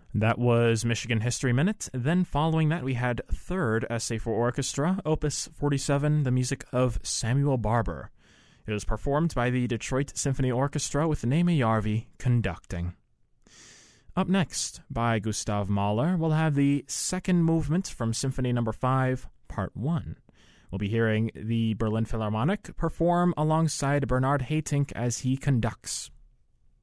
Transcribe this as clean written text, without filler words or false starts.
That was Michigan History Minute. Then following that, we had Third Essay for Orchestra, Opus 47, the music of Samuel Barber. It was performed by the Detroit Symphony Orchestra with Naomi Yarvi conducting. Up next, by Gustav Mahler, we'll have the second movement from Symphony No. 5, Part 1. We'll be hearing the Berlin Philharmonic perform alongside Bernard Haitink as he conducts.